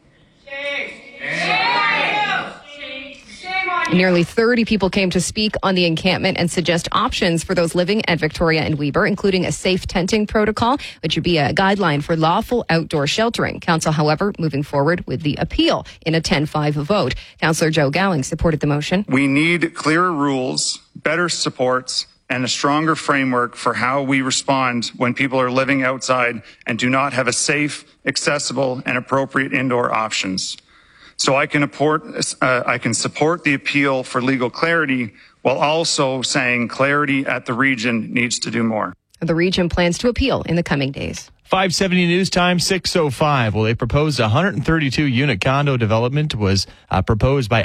Nearly 30 people came to speak on the encampment and suggest options for those living at Victoria and Weber, including a safe tenting protocol, which would be a guideline for lawful outdoor sheltering. Council, however, moving forward with the appeal in a 10-5 vote. Councillor Joe Gowling supported the motion. We need clearer rules, better supports, and a stronger framework for how we respond when people are living outside and do not have a safe, accessible, and appropriate indoor options. So I can support the appeal for legal clarity while also saying clarity at the region needs to do more. The region plans to appeal in the coming days. 570 News Time, 6:05. Well, they proposed a 132-unit condo development was proposed by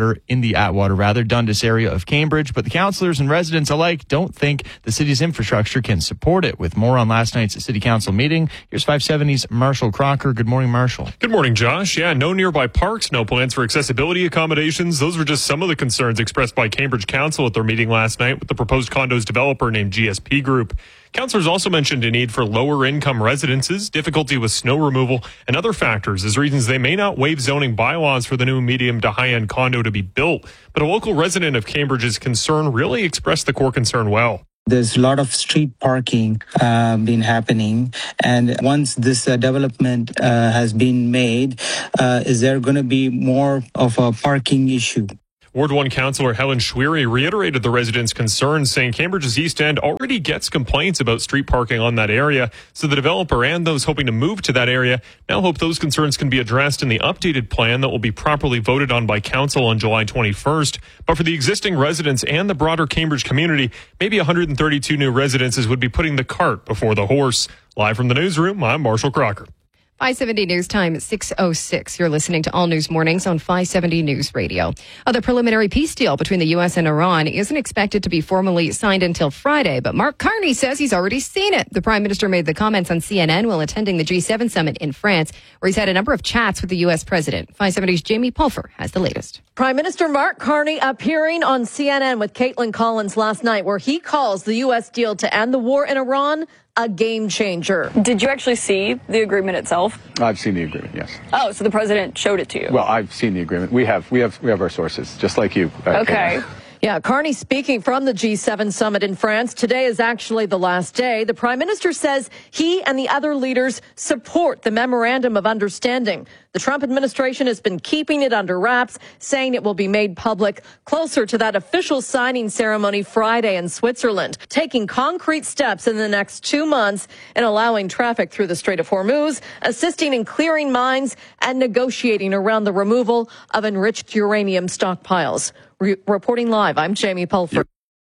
Dundas area of Cambridge, but the councillors and residents alike don't think the city's infrastructure can support it. With more on last night's city council meeting, here's 570's Marshall Crocker. Good morning, Marshall. Good morning, Josh. Yeah, no nearby parks, no plans for accessibility accommodations. Those were just some of the concerns expressed by Cambridge Council at their meeting last night with the proposed condos developer named GSP Group. Councillors also mentioned a need for lower-income residences, difficulty with snow removal, and other factors as reasons they may not waive zoning bylaws for the new medium to high-end condo to be built. But a local resident of Cambridge's concern really expressed the core concern well. There's a lot of street parking been happening, and once this development has been made, is there going to be more of a parking issue? Ward 1 Councillor Helen Schwery reiterated the residents' concerns, saying Cambridge's East End already gets complaints about street parking on that area, so the developer and those hoping to move to that area now hope those concerns can be addressed in the updated plan that will be properly voted on by Council on July 21st. But for the existing residents and the broader Cambridge community, maybe 132 new residences would be putting the cart before the horse. Live from the newsroom, I'm Marshall Crocker. 570 News Time at 6:06. You're listening to All News Mornings on 570 News Radio. The preliminary peace deal between the U.S. and Iran isn't expected to be formally signed until Friday, but Mark Carney says he's already seen it. The Prime Minister made the comments on CNN while attending the G7 summit in France, where he's had a number of chats with the U.S. President. 570's Jamie Pulfer has the latest. Prime Minister Mark Carney appearing on CNN with Caitlin Collins last night, where he calls the U.S. deal to end the war in Iran a game changer. Did you actually see the agreement itself? I've seen the agreement, yes. Oh, so the president showed it to you? Well, I've seen the agreement. We have our sources, just like you. Okay. Yeah, Carney speaking from the G7 summit in France. Today is actually the last day. The Prime Minister says he and the other leaders support the memorandum of understanding. The Trump administration has been keeping it under wraps, saying it will be made public closer to that official signing ceremony Friday in Switzerland, taking concrete steps in the next 2 months and allowing traffic through the Strait of Hormuz, assisting in clearing mines and negotiating around the removal of enriched uranium stockpiles. Reporting live, I'm Jamie Pulfer.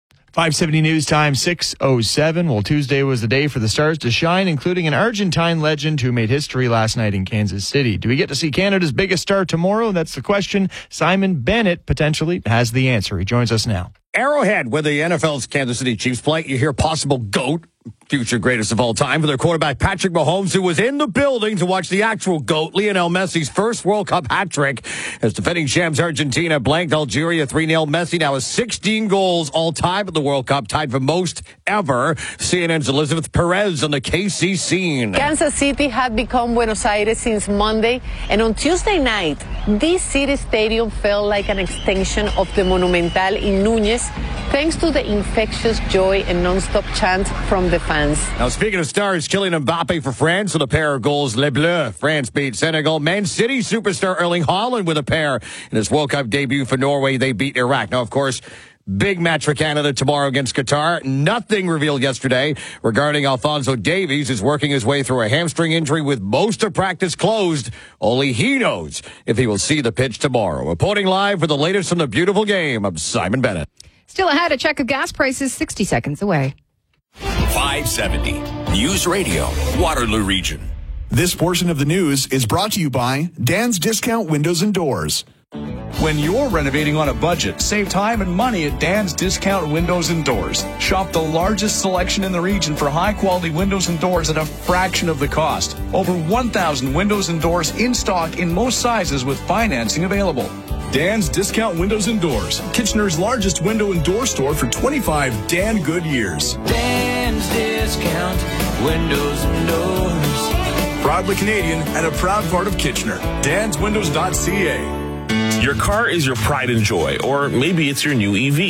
570 News Time, 6:07. Well, Tuesday was the day for the stars to shine, including an Argentine legend who made history last night in Kansas City. Do we get to see Canada's biggest star tomorrow? That's the question. Simon Bennett potentially has the answer. He joins us now. Arrowhead, where the NFL's Kansas City Chiefs play, you hear possible GOAT, future greatest of all time, for their quarterback Patrick Mahomes, who was in the building to watch the actual GOAT, Lionel Messi's first World Cup hat trick. As defending champs Argentina blanked Algeria 3-0. Messi now has 16 goals all time at the World Cup, tied for most ever. CNN's Elizabeth Perez on the KC scene. Kansas City had become Buenos Aires since Monday, and on Tuesday night, this city stadium felt like an extension of the Monumental in Núñez, thanks to the infectious joy and non-stop chants from the fans. Now, speaking of stars, Kylian Mbappe for France with a pair of goals. Les Bleus, France beat Senegal. Man City superstar Erling Haaland with a pair in his World Cup debut for Norway. They beat Iraq. Now, of course, big match for Canada tomorrow against Qatar. Nothing revealed yesterday regarding Alphonso Davies, who's working his way through a hamstring injury with most of practice closed. Only he knows if he will see the pitch tomorrow. Reporting live for the latest from the beautiful game, I'm Simon Bennett. Still ahead, a check of gas prices 60 seconds away. 570 News Radio, Waterloo Region. This portion of the news is brought to you by Dan's Discount Windows and Doors. When you're renovating on a budget, save time and money at Dan's Discount Windows and Doors. Shop the largest selection in the region for high-quality windows and doors at a fraction of the cost. Over 1,000 windows and doors in stock in most sizes with financing available. Dan's Discount Windows and Doors, Kitchener's largest window and door store for 25 Dan good years. Dan's Discount Windows and Doors. Proudly Canadian and a proud part of Kitchener. DansWindows.ca. Your car is your pride and joy, or maybe it's your new EV.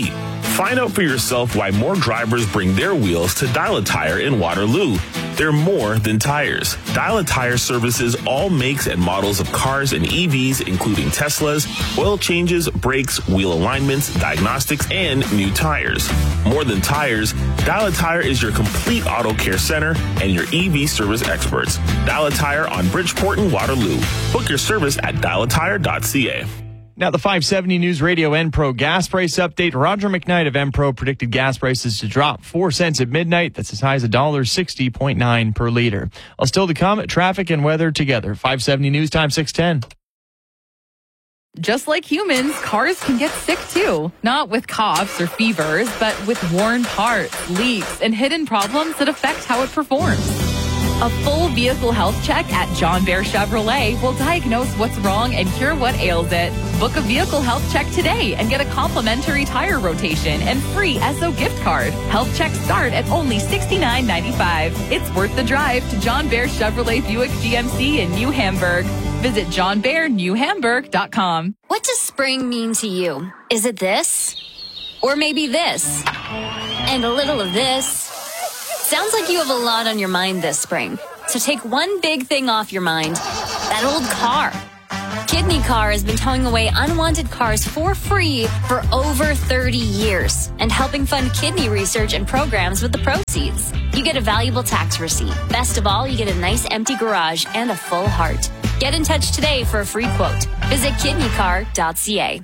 Find out for yourself why more drivers bring their wheels to Dial a Tire in Waterloo. They're more than tires. Dial a Tire services all makes and models of cars and EVs, including Teslas, oil changes, brakes, wheel alignments, diagnostics, and new tires. More than tires, Dial a Tire is your complete auto care center and your EV service experts. Dial a Tire on Bridgeport and Waterloo. Book your service at dialatire.ca. Now, the 570 News Radio Enpro gas price update. Roger McKnight of Enpro predicted gas prices to drop 4 cents at midnight. That's as high as $1.60.9 per liter. All still to come, traffic and weather together. 570 News Time 610. Just like humans, cars can get sick too. Not with coughs or fevers, but with worn parts, leaks, and hidden problems that affect how it performs. A full vehicle health check at John Bear Chevrolet will diagnose what's wrong and cure what ails it. Book a vehicle health check today and get a complimentary tire rotation and free Esso gift card. Health checks start at only $69.95. It's worth the drive to John Bear Chevrolet Buick GMC in New Hamburg. Visit johnbearnewhamburg.com. What does spring mean to you? Is it this? Or maybe this? And a little of this? Sounds like you have a lot on your mind this spring. So take one big thing off your mind. That old car. Kidney Car has been towing away unwanted cars for free for over 30 years and helping fund kidney research and programs with the proceeds. You get a valuable tax receipt. Best of all, you get a nice empty garage and a full heart. Get in touch today for a free quote. Visit kidneycar.ca.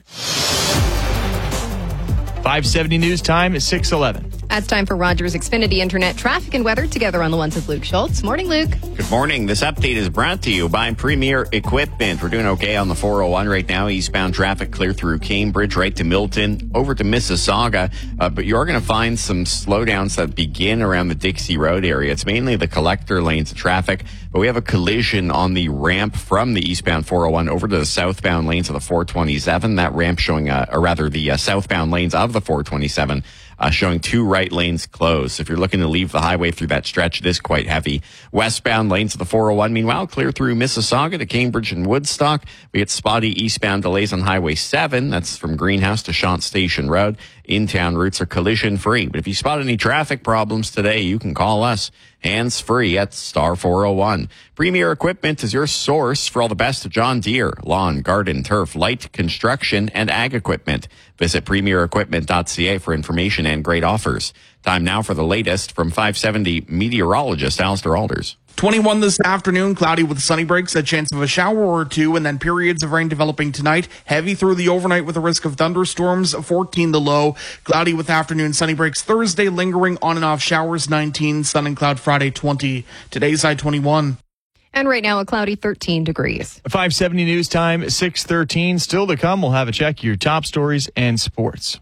570 News Time is 6:11. It's time for Rogers Xfinity Internet traffic and weather together on the ones with Luke Schultz. Morning, Luke. Good morning. This update is brought to you by Premier Equipment. We're doing okay on the 401 right now. Eastbound traffic clear through Cambridge, right to Milton, over to Mississauga. But you're going to find some slowdowns that begin around the Dixie Road area. It's mainly the collector lanes of traffic. But we have a collision on the ramp from the eastbound 401 over to the southbound lanes of the 427. That ramp showing, the southbound lanes of the 427 showing 2 right lanes closed. So if you're looking to leave the highway through that stretch, it is quite heavy. Westbound lanes of the 401, meanwhile, clear through Mississauga to Cambridge and Woodstock. We get spotty eastbound delays on Highway 7. That's from Greenhouse to Shant Station Road. In-town routes are collision-free. But if you spot any traffic problems today, you can call us hands-free at star 401. Premier Equipment is your source for all the best of John Deere, lawn, garden, turf, light construction, and ag equipment. Visit premierequipment.ca for information and great offers. Time now for the latest from 570 meteorologist Alistair Alders. 21 this afternoon, cloudy with sunny breaks, a chance of a shower or two, and then periods of rain developing tonight. Heavy through the overnight with a risk of thunderstorms, 14 the low. Cloudy with afternoon sunny breaks Thursday, lingering on and off showers, 19. Sun and cloud Friday, 20. Today's high 21. And right now, a cloudy 13 degrees. 570 News Time, 6:13. Still to come, we'll have a check of your top stories and sports.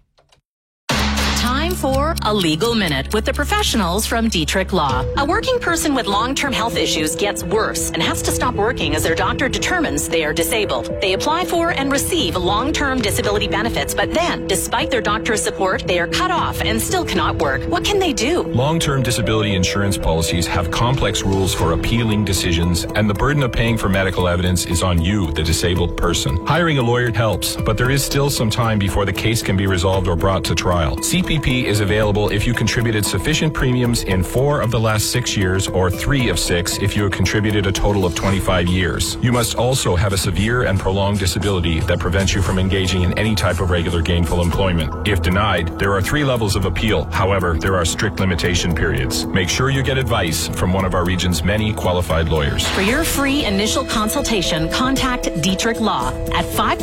Time for a legal minute with the professionals from Dietrich Law. A working person with long-term health issues gets worse and has to stop working as their doctor determines they are disabled. They apply for and receive long-term disability benefits, but then, despite their doctor's support, they are cut off and still cannot work. What can they do? Long-term disability insurance policies have complex rules for appealing decisions, and the burden of paying for medical evidence is on you, the disabled person. Hiring a lawyer helps, but there is still some time before the case can be resolved or brought to trial. CPP is available if you contributed sufficient premiums in 4 of the last 6 years or 3 of 6 if you have contributed a total of 25 years. You must also have a severe and prolonged disability that prevents you from engaging in any type of regular gainful employment. If denied, there are 3 levels of appeal. However, there are strict limitation periods. Make sure you get advice from one of our region's many qualified lawyers. For your free initial consultation, contact Dietrich Law at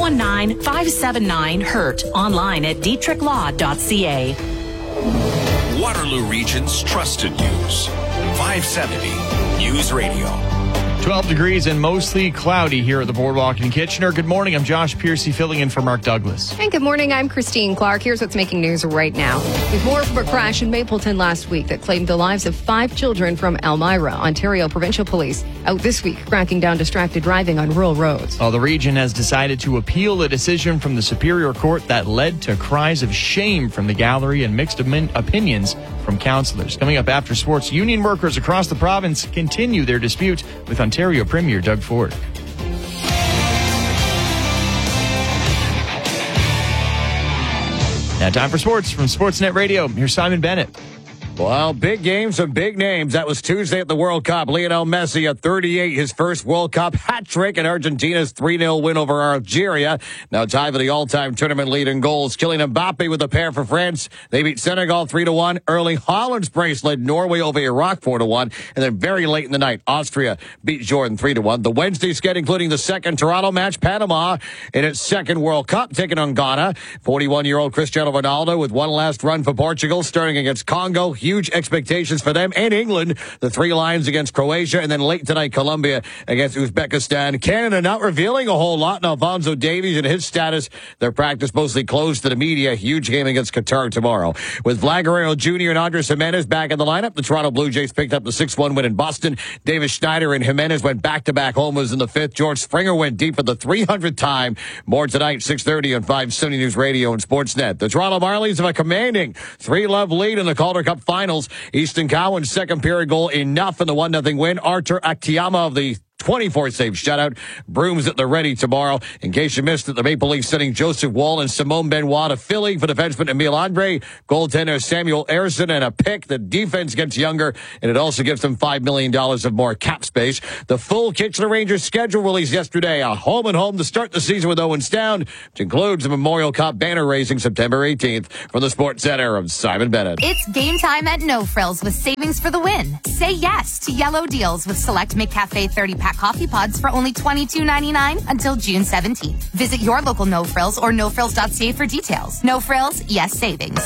519-579-HURT, online at dietrichlaw.ca. Waterloo Region's trusted news. 570 News Radio. 12 degrees and mostly cloudy here at the Boardwalk in Kitchener. Good morning. I'm Josh Piercy filling in for Mark Douglas. And good morning. I'm Christine Clark. Here's what's making news right now. There's more from a crash in Mapleton last week that claimed the lives of 5 children from Elmira. Ontario Provincial Police out this week cracking down distracted driving on rural roads. The region has decided to appeal a decision from the Superior Court that led to cries of shame from the gallery and mixed opinions from councillors. Coming up after sports, union workers across the province continue their dispute with Ontario Premier Doug Ford. Now time for sports from Sportsnet Radio. Here's Simon Bennett. Well, big games and big names. That was Tuesday at the World Cup. Lionel Messi at 38, his first World Cup hat trick, and Argentina's 3-0 win over Algeria. Now tied for the all-time tournament lead in goals. Kylian Mbappe with a pair for France. They beat Senegal 3-1. Erling Haaland's brace led Norway over Iraq 4-1. And then very late in the night, Austria beat Jordan 3-1. The Wednesday sked, including the second Toronto match, Panama in its second World Cup, taking on Ghana. 41-year-old Cristiano Ronaldo with one last run for Portugal, starting against Congo. Huge expectations for them and England. The Three Lions against Croatia, and then late tonight, Colombia against Uzbekistan. Canada not revealing a whole lot. And Alphonso Davies and his status, their practice mostly closed to the media. Huge game against Qatar tomorrow. With Vlad Guerrero Jr. and Andres Jimenez back in the lineup, the Toronto Blue Jays picked up the 6-1 win in Boston. Davis Schneider and Jimenez went back-to-back homers in the fifth. George Springer went deep for the 300th time. More tonight, 6:30 on 570 News Radio and Sportsnet. The Toronto Marlies have a commanding 3-love lead in the Calder Cup Finals. Easton Cowan's second period goal enough in the 1-0 win. Arthur Akiyama of the 24-save shutout. Brooms at the ready tomorrow. In case you missed it, the Maple Leafs sending Joseph Wall and Simone Benoit to Philly for defenseman Emile Andre, goaltender Samuel Ersson, and a pick. The defense gets younger, and it also gives them $5 million of more cap space. The full Kitchener Rangers schedule released yesterday. A home and home to start the season with Owens Down, which includes the Memorial Cup banner raising September 18th. From the Sports Center, I'm Simon Bennett. It's game time at No Frills with savings for the win. Say yes to yellow deals with select McCafe 30-pack coffee pods for only $22.99 until June 17th. Visit your local No Frills or nofrills.ca for details. No Frills, yes savings.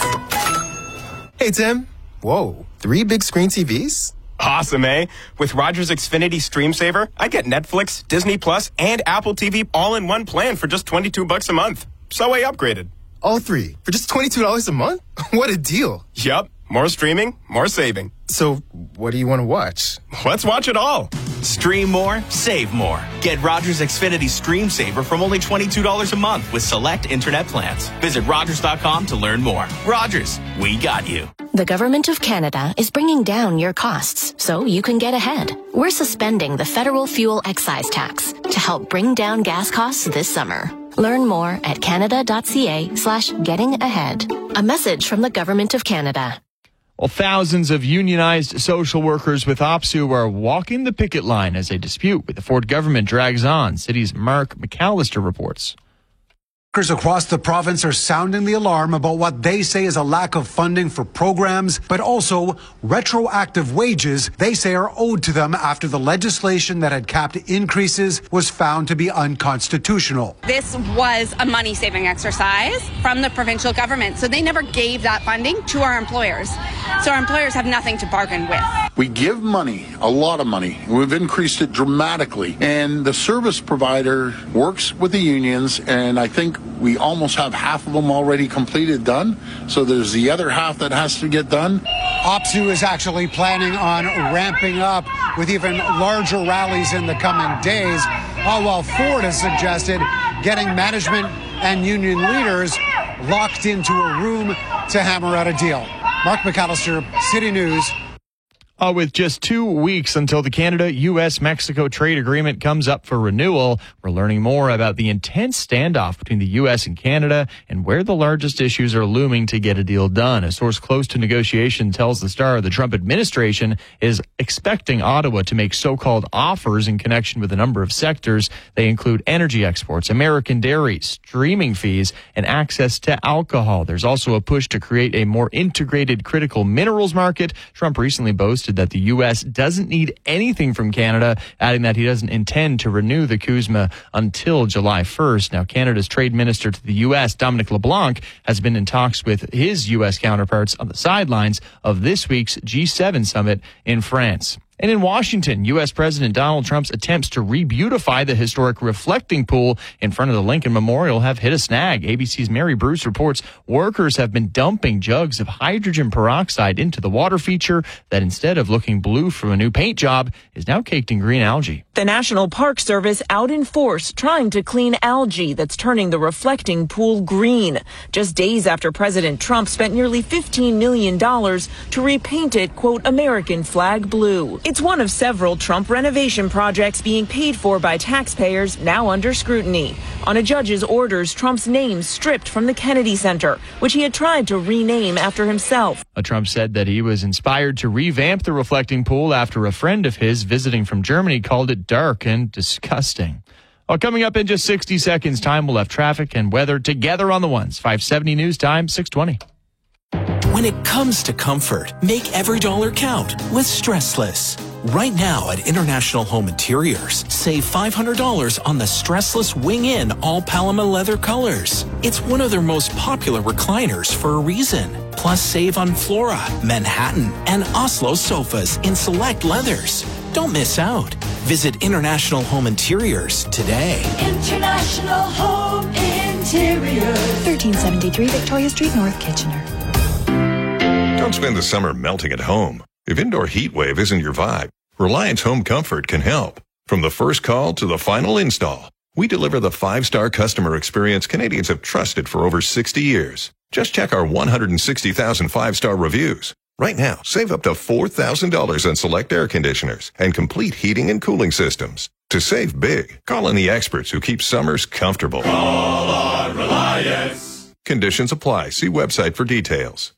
Hey, Tim. Whoa, 3 big screen TVs? Awesome, eh? With Rogers Xfinity Stream Saver, I get Netflix, Disney Plus, and Apple TV all in one plan for just $22 a month. So I upgraded. All 3 for just $22 a month? What a deal. Yup. More streaming, more saving. So, what do you want to watch? Let's watch it all. Stream more, save more. Get Rogers Xfinity Stream Saver from only $22 a month with select internet plans. Visit Rogers.com to learn more. Rogers, we got you. The Government of Canada is bringing down your costs so you can get ahead. We're suspending the federal fuel excise tax to help bring down gas costs this summer. Learn more at canada.ca/getting ahead. A message from the Government of Canada. Well, thousands of unionized social workers with OPSEU are walking the picket line as a dispute with the Ford government drags on. City's Mark McAllister reports. Workers across the province are sounding the alarm about what they say is a lack of funding for programs, but also retroactive wages they say are owed to them after the legislation that had capped increases was found to be unconstitutional. This was a money-saving exercise from the provincial government, so they never gave that funding to our employers. So our employers have nothing to bargain with. We give money, a lot of money. We've increased it dramatically, and the service provider works with the unions, and I think we almost have half of them already completed, done. So there's the other half that has to get done. OPSEU is actually planning on ramping up with even larger rallies in the coming days, all while Ford has suggested getting management and union leaders locked into a room to hammer out a deal. Mark McAllister, City News. With just 2 weeks until the Canada-U.S.-Mexico trade agreement comes up for renewal, we're learning more about the intense standoff between the U.S. and Canada and where the largest issues are looming to get a deal done. A source close to negotiation tells the Star the Trump administration is expecting Ottawa to make so-called offers in connection with a number of sectors. They include energy exports, American dairy, streaming fees, and access to alcohol. There's also a push to create a more integrated critical minerals market. Trump recently boasted that the U.S. doesn't need anything from Canada, adding that he doesn't intend to renew the CUSMA until July 1st. Now, Canada's trade minister to the U.S., Dominic LeBlanc, has been in talks with his U.S. counterparts on the sidelines of this week's G7 summit in France. And in Washington, U.S. President Donald Trump's attempts to re-beautify the historic reflecting pool in front of the Lincoln Memorial have hit a snag. ABC's Mary Bruce reports workers have been dumping jugs of hydrogen peroxide into the water feature that, instead of looking blue from a new paint job, is now caked in green algae. The National Park Service out in force trying to clean algae that's turning the reflecting pool green. Just days after President Trump spent nearly $15 million to repaint it, quote, American flag blue. It's one of several Trump renovation projects being paid for by taxpayers now under scrutiny. On a judge's orders, Trump's name stripped from the Kennedy Center, which he had tried to rename after himself. Trump said that he was inspired to revamp the reflecting pool after a friend of his visiting from Germany called it dark and disgusting. Well, coming up in just 60 seconds time, we'll have traffic and weather together on the ones. 570 News Time, 620. When it comes to comfort, make every dollar count with Stressless. Right now at International Home Interiors, save $500 on the Stressless Wing-In all Paloma leather colors. It's one of their most popular recliners for a reason. Plus, save on Flora, Manhattan, and Oslo sofas in select leathers. Don't miss out. Visit International Home Interiors today. International Home Interiors. 1373 Victoria Street, North Kitchener. Don't spend the summer melting at home. If indoor heat wave isn't your vibe, Reliance Home Comfort can help. From the first call to the final install, we deliver the 5-star customer experience Canadians have trusted for over 60 years. Just check our 160,000 5-star reviews. Right now, save up to $4,000 on select air conditioners and complete heating and cooling systems. To save big, call in the experts who keep summers comfortable. Call on Reliance. Conditions apply. See website for details.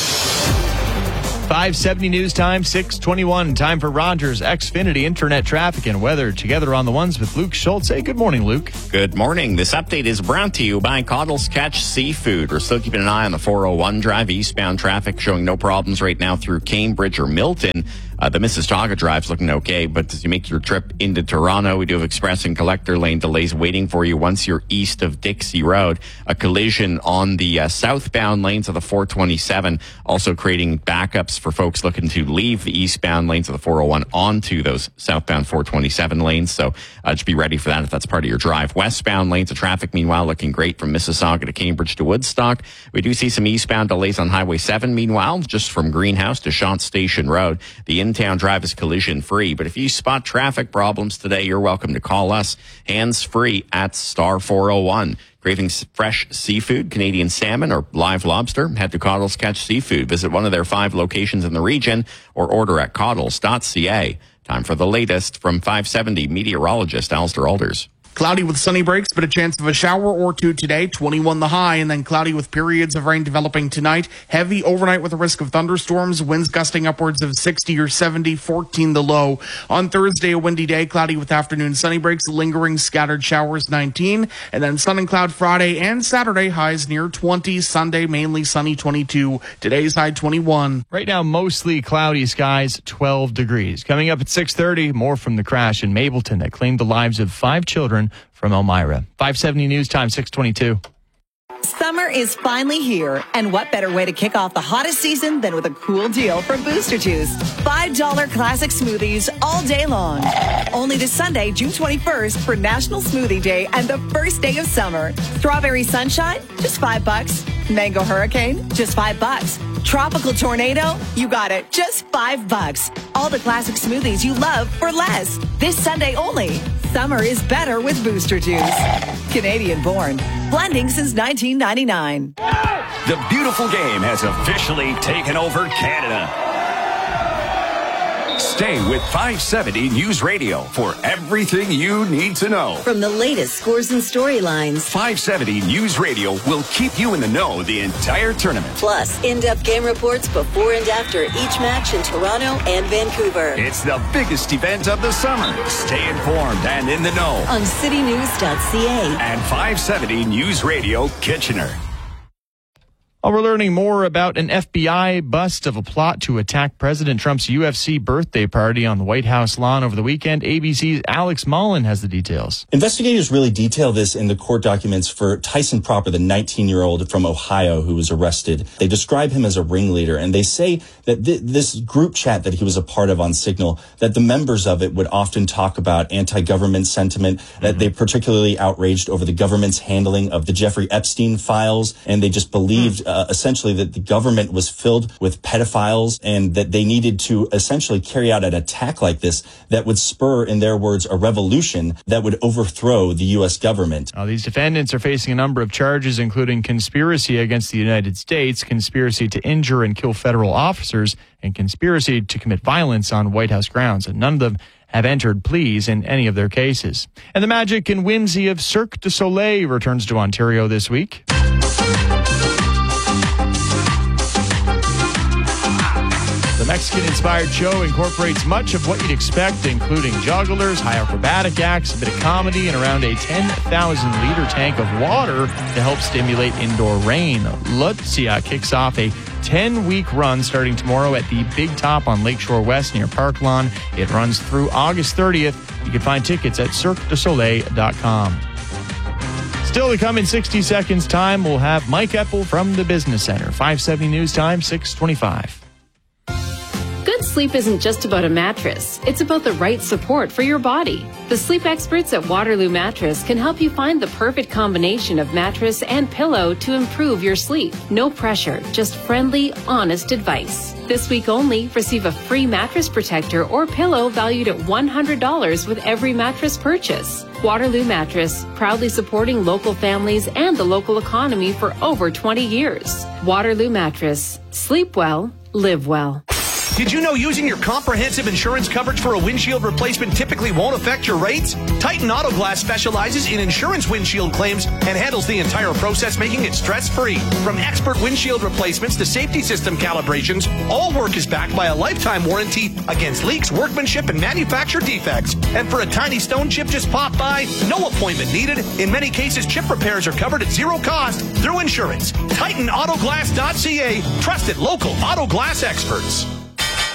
570 News Time, 621. Time for Rogers Xfinity Internet Traffic and Weather together on the ones with Luke Schultz. Hey, good morning, Luke. Good morning. This update is brought to you by Coddles Catch Seafood. We're still keeping an eye on the 401 drive. Eastbound traffic showing no problems right now through Cambridge or Milton. The Mississauga drive's looking okay, but as you make your trip into Toronto, we do have express and collector lane delays waiting for you once you're east of Dixie Road. A collision on the southbound lanes of the 427, also creating backups for folks looking to leave the eastbound lanes of the 401 onto those southbound 427 lanes. So just be ready for that if that's part of your drive. Westbound lanes of traffic, meanwhile, looking great from Mississauga to Cambridge to Woodstock. We do see some eastbound delays on Highway 7, meanwhile, just from Greenhouse to Shant Station Road. The in-town drive is collision-free, but if you spot traffic problems today, you're welcome to call us hands-free at star 401. Craving fresh seafood, Canadian salmon, or live lobster? Head to Coddles Catch Seafood. Visit one of their 5 locations in the region or order at coddles.ca. Time for the latest from 570 meteorologist Alistair Alders. Cloudy with sunny breaks, but a chance of a shower or two today. 21 the high, and then cloudy with periods of rain developing tonight. Heavy overnight with a risk of thunderstorms. Winds gusting upwards of 60 or 70, 14 the low. On Thursday, a windy day, cloudy with afternoon sunny breaks, lingering scattered showers, 19. And then sun and cloud Friday and Saturday, highs near 20. Sunday, mainly sunny, 22. Today's high, 21. Right now, mostly cloudy skies, 12 degrees. Coming up at 6:30, more from the crash in Mapleton that claimed the lives of 5 children from Elmira. 570 News Time, 622. Summer is finally here, and what better way to kick off the hottest season than with a cool deal from Booster Juice. $5 classic smoothies all day long. Only this Sunday, June 21st, for National Smoothie Day and the first day of summer. Strawberry Sunshine, just $5. Mango Hurricane, just $5. Tropical Tornado, you got it, just $5. All the classic smoothies you love for less. This Sunday only. Summer is better with Booster Juice. Canadian born. Blending since 1999. The beautiful game has officially taken over Canada. Stay with 570 News Radio for everything you need to know. From the latest scores and storylines, 570 News Radio will keep you in the know the entire tournament. Plus, in-depth game reports before and after each match in Toronto and Vancouver. It's the biggest event of the summer. Stay informed and in the know on citynews.ca and 570 News Radio Kitchener. Well, we're learning more about an FBI bust of a plot to attack President Trump's UFC birthday party on the White House lawn over the weekend. ABC's Alex Mullen has the details. Investigators really detail this in the court documents for Tyson Proper, the 19-year-old from Ohio who was arrested. They describe him as a ringleader, and they say that this group chat that he was a part of on Signal, that the members of it would often talk about anti-government sentiment, that they particularly outraged over the government's handling of the Jeffrey Epstein files, and they just believed essentially that the government was filled with pedophiles and that they needed to essentially carry out an attack like this that would spur, in their words, a revolution that would overthrow the U.S. government. Now, these defendants are facing a number of charges, including conspiracy against the United States, conspiracy to injure and kill federal officers, and conspiracy to commit violence on White House grounds. And none of them have entered pleas in any of their cases. And the magic and whimsy of Cirque du Soleil returns to Ontario this week. The Mexican-inspired show incorporates much of what you'd expect, including jugglers, high acrobatic acts, a bit of comedy, and around a 10,000-liter tank of water to help stimulate indoor rain. Lutzia kicks off a 10-week run starting tomorrow at the Big Top on Lakeshore West near Park Lawn. It runs through August 30th. You can find tickets at cirquedusoleil.com. Still to come in 60 seconds time, we'll have Mike Eppel from the Business Center. 570 News Time, 6:25. Good sleep isn't just about a mattress. It's about the right support for your body. The sleep experts at Waterloo Mattress can help you find the perfect combination of mattress and pillow to improve your sleep. No pressure, just friendly, honest advice. This week only, receive a free mattress protector or pillow valued at $100 with every mattress purchase. Waterloo Mattress, proudly supporting local families and the local economy for over 20 years. Waterloo Mattress. Sleep well, live well. Did you know using your comprehensive insurance coverage for a windshield replacement typically won't affect your rates? Titan Auto Glass specializes in insurance windshield claims and handles the entire process, making it stress-free. From expert windshield replacements to safety system calibrations, all work is backed by a lifetime warranty against leaks, workmanship, and manufacturer defects. And for a tiny stone chip just pop by, no appointment needed. In many cases, chip repairs are covered at zero cost through insurance. TitanAutoGlass.ca, trusted local auto glass experts.